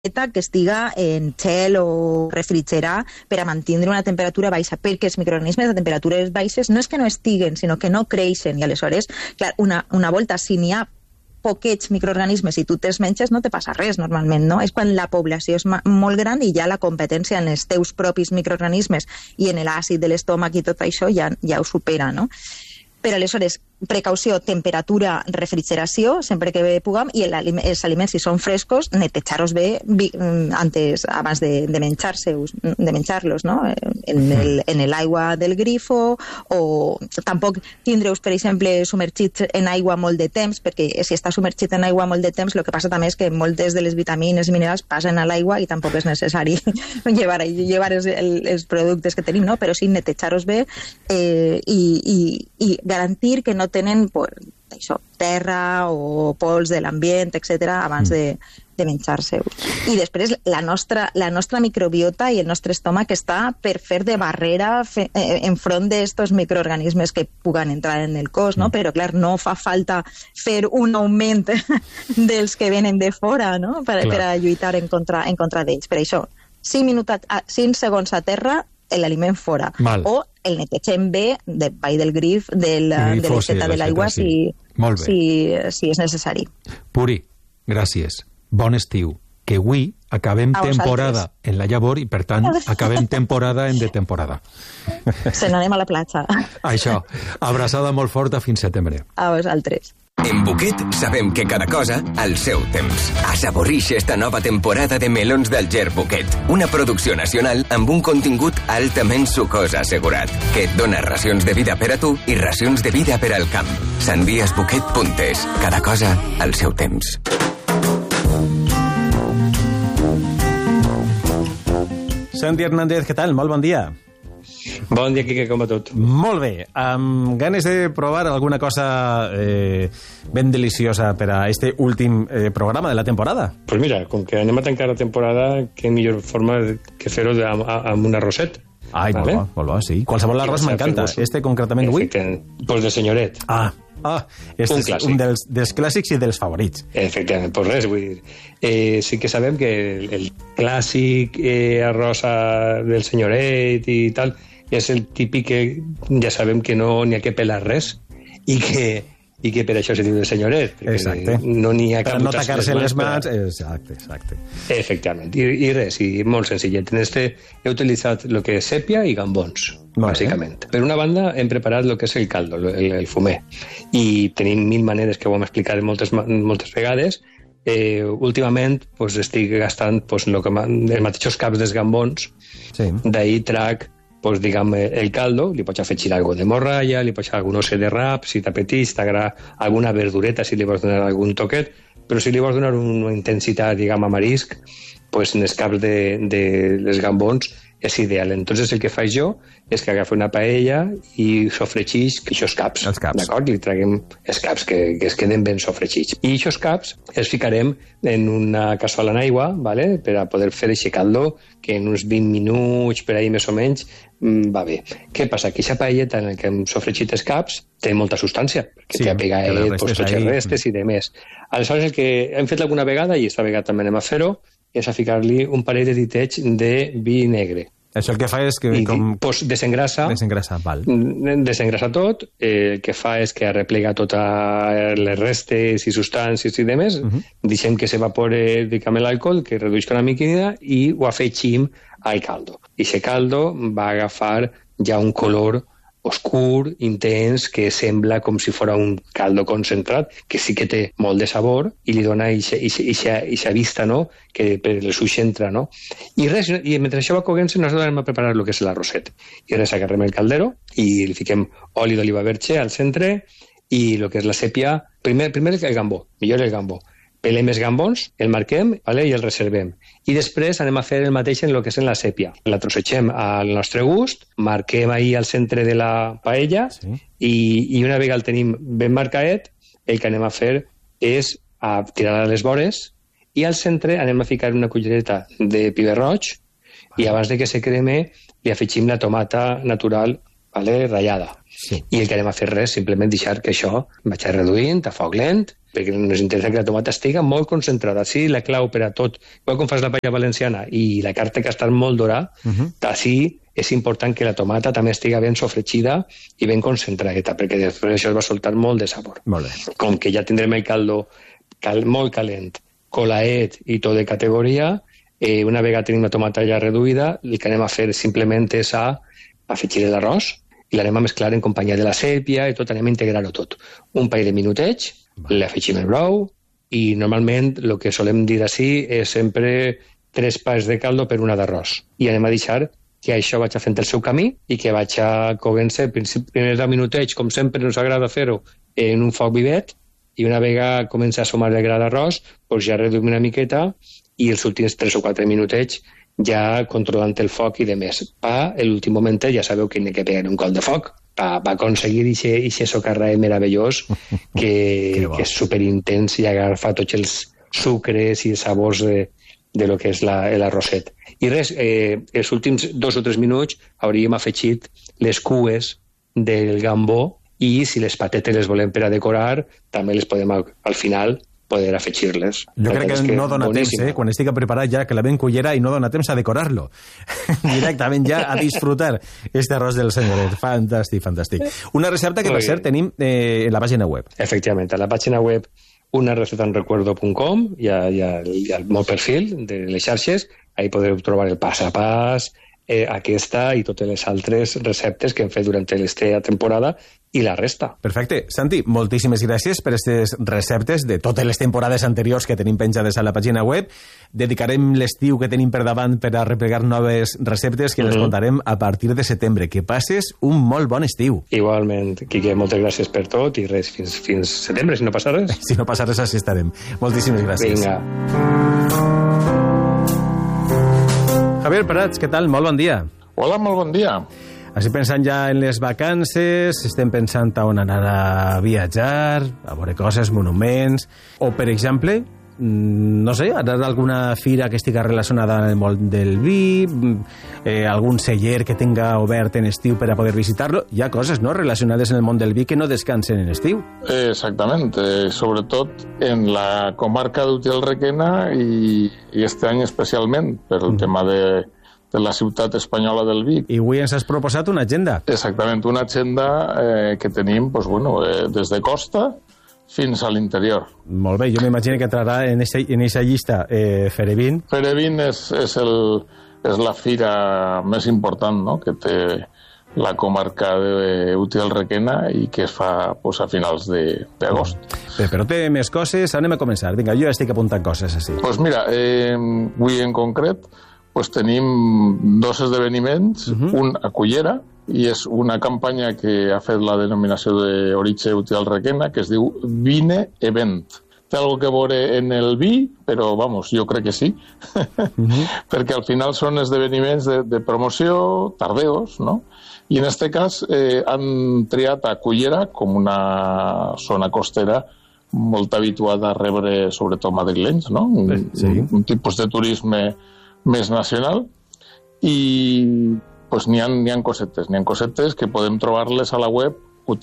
que estiga en gel o refrigerar per a mantenir una temperatura baixa, perquè els microorganismes a temperatures baixes no és que no estiguen, sinó que no creixen, i aleshores, clar, una volta, si n'hi ha poquets microorganismes i tu te'ls menges, no te passa res normalment, no? És quan la població és molt gran i ja la competència en els teus propis microorganismes i en l'àcid de l'estómac i tot això ja ho supera, no? Però aleshores, precaució, temperatura, refrigeració, sempre que puguem, i els aliments, si són frescos, netejar-los bé abans de menjar-los, no? En l'aigua del grifo, o tampoc tindre-us, per exemple, submergits en aigua molt de temps, perquè si està submergit en aigua molt de temps, el que passa també és que moltes de les vitamines i minerals passen a l'aigua i tampoc és necessari llevar els productes que tenim, no? Però sí, netejar-los bé i garantir que no tenen terra o pols de l'ambient, etc., abans de menjar-se-us. I després la nostra microbiota i el nostre estómac està per fer de barrera enfront d'estos microorganismes que puguen entrar en el cos, no? Però clar, no fa falta fer un augment dels que venen de fora, no? Per a lluitar en contra d'ells. Per això, 5 segons a terra, l'aliment fora. O el netegem bé davall del grif de l'aixeta de l'aigua si és necessari. Puri, gràcies. Bon estiu. Que avui acabem temporada en la llavor i, per tant, acabem temporada en de temporada. Se n'anem a la platja. Això. Abraçada molt forta fins setembre. A vosaltres. En Buquet sabem que cada cosa al seu temps. Assaborix esta nova temporada de melons d'Alger Buquet, una producció nacional amb un contingut altament sucós assegurat, que et dona racions de vida per a tu i racions de vida per al camp. Sandiasbuquet.es. Cada cosa al seu temps. Santi Hernández, què tal? Molt bon dia. Bon dia, Quique, com va tot? Molt bé. Amb ganes de provar alguna cosa ben deliciosa per a este últim programa de la temporada? Pues mira, com que anem a tancar la temporada, què millor forma que fer-ho amb un arrosset. Ai, ¿vale? Molt bo, sí. Qualsevol arròs m'encanta. Este concretament avui? Pues de senyoret. Este és un dels clàssics i dels favorits. Efectivament, pues res, vull dir, sí que sabem que el clàssic arròs del senyoret i tal és el típic que ja sabem que no n'hi ha que pelar res i que per això se diu de senyoret. Exacte. No n'hi ha per no tacar-se les mans. Exacte. Efectivament. I res, i molt senzillet. En este he utilitzat el que és sèpia i gambons, bàsicament. Per una banda, hem preparat el que és el caldo, el fumer. I tenim 1000 maneres que ho hem explicat moltes vegades. Últimament estic gastant els mateixos caps dels gambons. D'ahir trac el caldo, li pots afegir algo de morralla, li pots algun osse de rap, si t'apeteix, t'agrada alguna verdureta, si li vols donar algun toquet, però si li vols donar una intensitat, a marisc, en els caps de les gambons és ideal. Entonces el que faig jo és que agafo una paella i sofregeix aquests caps. D'acord? Li traguem els caps que es queden ben sofregits. I aquests caps els ficarem en una cassola en aigua, ¿vale? Per a poder fer aquest caldo que en uns 20 minuts, per ahí més o menys, va bé. Què passa? Que aquesta paelleta en què hem sofregit els caps té molta substància, perquè té apegaet, tots els restes i demés. Aleshores, el que hem fet alguna vegada, i esta vegada també anem a fer-ho, és a ficar-li un parell de ditets de vi negre. Això el que fa és que... Desengrassa. Val. Desengrassa tot. El que fa és que arreplega totes les restes i substàncies i demés. Deixem que s'evapore l'alcohol, que reduïsca una miquina, i ho afegim al caldo. I aquest caldo va agafar ja un color oscur, intens, que sembla com si fos un caldo concentrat, que sí que té molt de sabor i li dona aquesta vista, no?, que per el suix entra, no? I res, i mentre això va coguent-se, nosaltres anem a preparar el que és l'arrosset. I res, agarrem el caldero i li fiquem oli d'oliva verge al centre i el que és la sèpia, primer el gambó, millor el gambó. Pelem els gambons, el marquem, vale, i el reservem. I després anem a fer el mateix en el que és en la sèpia. La trossegem al nostre gust, marquem ahí al centre de la paella i una vegada el tenim ben marcaet, el que anem a fer és a tirar a les vores i al centre anem a ficar una cullereta de piber roig i abans de que se creme li afegim la tomata natural, vale, ratllada. I el que anem a fer res, simplement deixar que això vagi reduint a foc lent perquè ens interessa que la tomata estigui molt concentrada. Sí, la clau per a tot, igual com fas la paella valenciana i la carta que està molt dorada, així és important que la tomata també estigui ben sofregida i ben concentradeta, perquè després això es va soltar molt de sabor. Molt bé. Com que ja tindrem el caldo molt calent, colaet i tot de categoria, una vegada tenim la tomata ja reduïda, el que anem a fer simplement és afegir l'arròs i l'anem a mesclar en companyia de la sèpia i tot, anem a integrar-ho tot. Un parell de minutets, l'afegim el brou i normalment el que solem dir així és sempre 3 parts de caldo per una d'arròs. I anem a deixar que això vaig fent el seu camí i que vaig coent-se primers 10 minutets, com sempre ens agrada fer-ho, en un foc vivet, i una vegada comença a sumar el gra d'arròs, doncs ja reduïm una miqueta i els últims 3 o 4 minutets ja controlant el foc i de més. L'últim momentet ja sabeu que n'hi ha que pegar un col de foc va aconseguir aquest socarrà meravellós que és superintens i agafa tots els sucres i els sabors de lo que és l'arrosset. I res, els últims 2 o 3 minuts hauríem afegit les cues del gambó i si les patates les volem per a decorar, també les podem al final poder afegir-les. Jo crec que no dona temps, quan estigui preparat ja que la ben cullera i no dona temps a decorar-lo. Directament ja a disfrutar este arròs del senyoret. Fantàstic, fantàstic. Una recepta que, per cert, tenim en la pàgina web. Efectivament, a la pàgina web unarecetaenrecuerdo.com hi ha el meu perfil de les xarxes, ahí podeu trobar el pas a pas, aquesta i totes les altres receptes que hem fet durant aquesta temporada i la resta. Perfecte. Santi, moltíssimes gràcies per aquestes receptes de totes les temporades anteriors que tenim penjades a la pàgina web. Dedicarem l'estiu que tenim per davant per a replegar noves receptes que les contarem a partir de setembre. Que passes un molt bon estiu. Igualment, Quique, moltes gràcies per tot i res, fins setembre, si no passa res. Si no passa res, així estarem. Moltíssimes gràcies. Vinga. Javier Prats, què tal? Molt bon dia. Hola, molt bon dia. Estem pensant ja en les vacances, estem pensant a on anar a viatjar, a veure coses, monuments, o, per exemple, no sé, anar a alguna fira que estigui relacionada amb el món del vi, algun celler que tenga obert en estiu per a poder visitar-lo. Hi ha coses, no?, relacionades en el món del vi que no descansen en estiu. Exactament, sobretot en la comarca d'Utiel-Requena i este any especialment, per el tema de la ciutat espanyola del vi. I avui ens has proposat una agenda. Exactament, una agenda que tenim des de costa fins a l'interior. Molt bé, jo m'imagino que entrarà en aquesta llista Ferevin. Ferevin és la fira més important, no?, que té la comarca d'Utiel-Requena i que es fa a finals d'agost. Però té més coses, anem a començar. Vinga, jo estic apuntant coses així. Doncs mira, avui en concret tenim 2 esdeveniments, un a Cullera, i és una campanya que ha fet la denominació d'Oritge Utiel-Requena, que es diu Vine Event. Té alguna cosa a veure en el vi, però, jo crec que sí, perquè al final són esdeveniments de promoció tardeos, no? I en aquest cas han triat a Cullera com una zona costera molt habituada a rebre, sobretot madrilenys, no? Un tipus de turisme més nacional, i n'hi ha cosetes que podem trobar-les a la web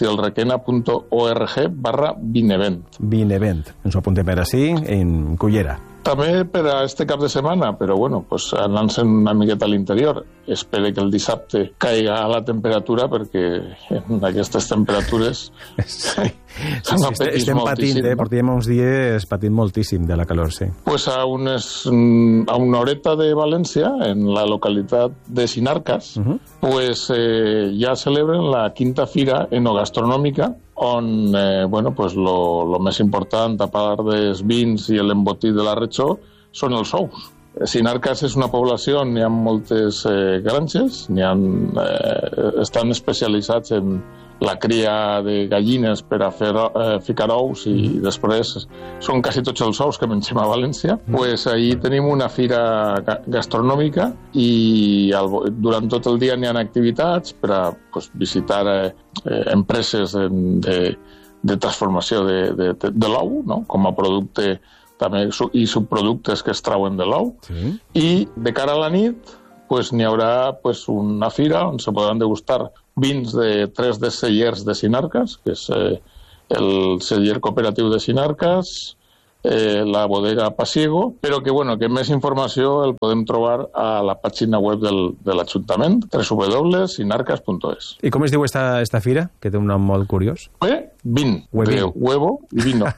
utielrequena.org/vinevent. Vinevent, ens ho apuntem per així, en Cullera. També per a este cap de setmana, però anant-se'n una miqueta a l'interior. Espero que el dissabte caiga la temperatura, perquè en aquestes temperatures estem patint, portem uns dies patint moltíssim de la calor, sí. A una horeta de València, en la localitat de Sinarcas, ja celebren la 5ª fira enogastronòmica, on lo més important, a part dels vins i l'embotit de la regió, són els ous. Sinarcas és una població on hi ha moltes granges, estan especialitzats en la cria de gallines per a ficar ous, i després són quasi tots els ous que mengem a València. Ahir tenim una fira gastronòmica i durant tot el dia n'hi ha activitats per a visitar empreses de transformació de l'ou, no?, com a producte també, i subproductes que es trauen de l'ou. I de cara a la nit n'hi haurà una fira on se podran degustar vins de 3 dels cellers de Sinarcas, que és el celler cooperatiu de Sinarcas, la bodega Pasiego, però que més informació el podem trobar a la pàgina web de l'Ajuntament, www.sinarcas.es. I com es diu esta fira, que té un nom molt curiós? Vin, de huevo i vino.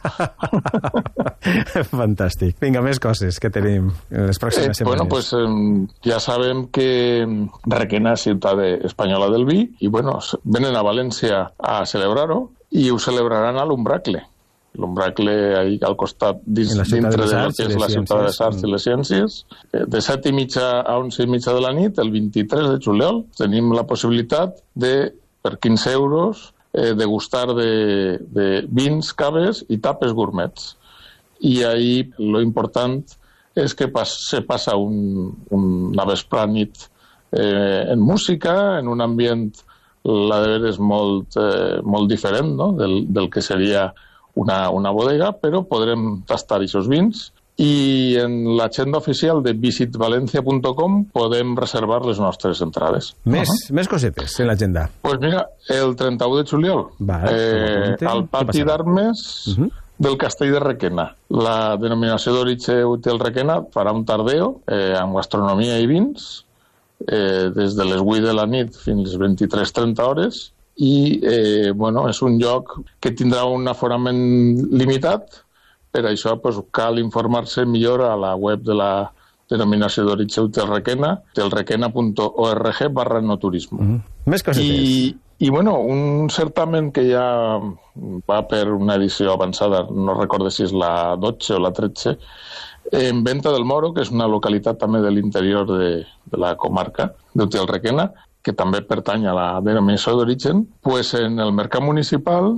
Fantàstic. Vinga, més coses que tenim en les pròximes setmanes. Ja sabem que Requena és ciutat espanyola del vi i venen a València a celebrar-ho i ho celebraran a l'Umbracle. L'Umbracle ahí al costat, dintre de la que és la ciutat de les arts i les ciències. De 7:30 a 11:30 de la nit, el 23 de juliol, tenim la possibilitat de, per 15 euros, degustar de vins, caves i tapes gourmets. I ahí lo important és que se passa una vesprà nit en música, en un ambient, la de veres, molt diferent, no?, del que seria una bodega, però podrem tastar aquests vins i en l'agenda oficial de visitvalencia.com podem reservar les nostres entrades. Més cosetes en l'agenda. Pues mira, el 31 de juliol, al pati d'armes del Castell de Requena. La denominació d'origen Hotel Requena farà un tardeo amb gastronomia i vins des de les 8 de la nit fins a les 23:30 hores i és un lloc que tindrà un aforament limitat. Per això cal informar-se millor a la web de la denominació d'origen Hotel Requena, hotelrequena.org/enoturismo. Més cosetes. I un certamen que ja va per una edició avançada, no recordo si és la 12 o la 13, en Venta del Moro, que és una localitat també de l'interior de la comarca d'Hotel Requena, que també pertany a la denominació d'origen, en el mercat municipal,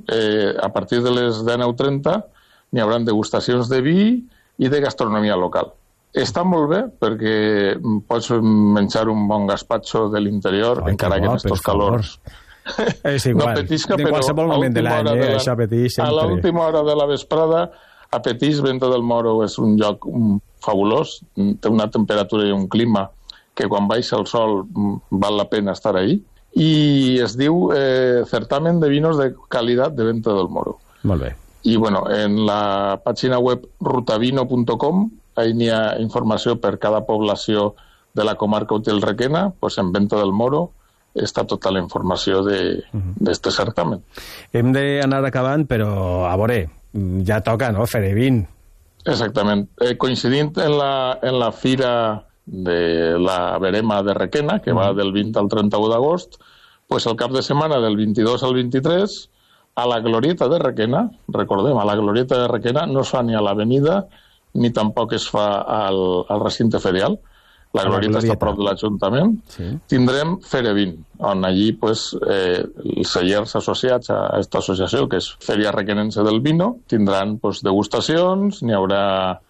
a partir de les 19:30, n'hi haurà degustacions de vi i de gastronomia local. Està molt bé perquè pots menjar un bon gazpacho de l'interior, encara que en aquests calors és igual, no petisca, de qualsevol moment de l'any, això apeteix sempre. A l'última hora de la vesprada apeteix. Venta del Moro és un lloc fabulós, té una temperatura i un clima que quan baixa el sol val la pena estar ahí, i es diu Certamen de Vinos de Calidad de Venta del Moro. Molt bé. I en la pàgina web rutavino.com ahí n'hi ha informació per cada població de la comarca Hotel Requena, en Venta del Moro està tota la informació d'este certamen. Hem d'anar acabant, però a veure, ja toca, no?, fer vin. Exactament. Coincidint en la fira de la Verema de Requena, que va del 20 al 31 d'agost, el cap de setmana del 22 al 23, a la Glorieta de Requena, recordem, a la Glorieta de Requena no es fa ni a l'avenida ni tampoc es fa al recinte ferial. La Glorieta està a prop de l'Ajuntament. Tindrem Ferevin, on allí els cellers associats a aquesta associació, que és Feria Requenense del Vino, tindran degustacions, n'hi haurà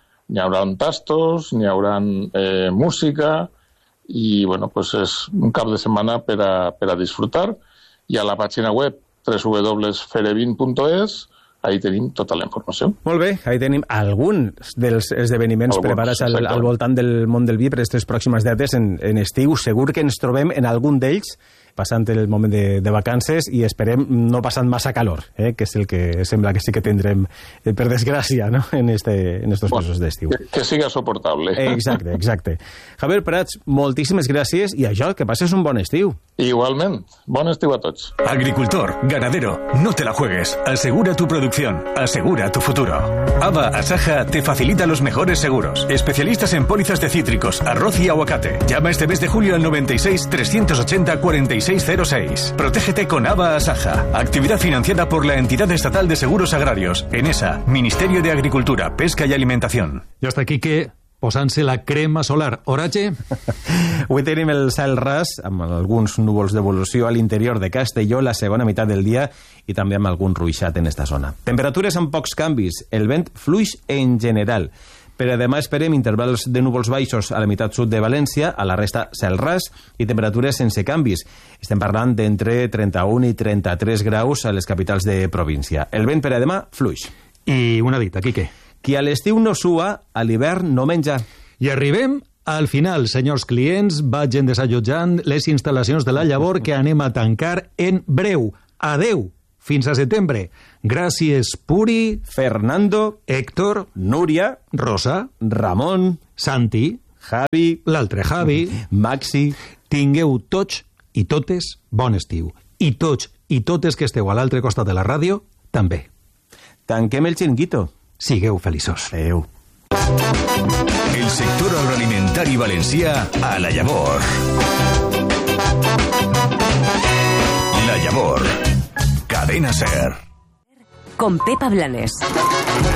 tastos, n'hi haurà música i és un cap de setmana per a disfrutar. I a la pàgina web www.ferevin.es ahí tenim tota la informació. Molt bé, ahí tenim alguns dels esdeveniments preparats al voltant del món del vi per aquestes pròximes dates en estiu. Segur que ens trobem en algun d'ells passant el moment de vacances i esperem no passant massa calor, que és el que sembla que sí que tindrem, per desgràcia, no?, en estos mesos d'estiu. Que siga soportable. Exacte. Javier Prats, moltíssimes gràcies i això, que passes un bon estiu. Igualment. Bon estiu a tots. Agricultor, ganadero, no te la juegues. Asegura tu producción. Asegura tu futuro. ABA Asaja te facilita los mejores seguros. Especialistas en pólizas de cítricos, arroz y aguacate. Llama este mes de julio al 96 380 4606. Protégete con ABA Asaja. Actividad financiada por la Entidad Estatal de Seguros Agrarios. ENESA, Ministerio de Agricultura, Pesca y Alimentación. I hasta aquí que posant-se la crema solar. Oratge? Avui tenim el cel ras, amb alguns núvols d'evolució a l'interior de Castelló la segona meitat del dia i també amb algun ruixat en esta zona. Temperatures amb pocs canvis, el vent fluix en general. Per a demà esperem intervals de núvols baixos a la meitat sud de València, a la resta cel ras i temperatures sense canvis. Estem parlant d'entre 31 i 33 graus a les capitals de província. El vent per a demà fluix. I una dita, Quique. Qui a l'estiu no sua, a l'hivern no menja. I arribem al final, senyors clients, vagin desallotjant les instal·lacions de la llavor que anem a tancar en breu. Adeu! Fins a setembre. Gràcies, Puri, Fernando, Héctor, Núria, Rosa, Ramon, Santi, Javi, l'altre Javi. Maxi. Tingueu tots i totes bon estiu. I tots i totes que esteu a l'altre costat de la ràdio, també. Tanquem el xiringuito. Sigueu feliços. Adéu. El sector agroalimentari valencià a La Llavor. La Llavor. Cadena SER. Con Pepa Blanes.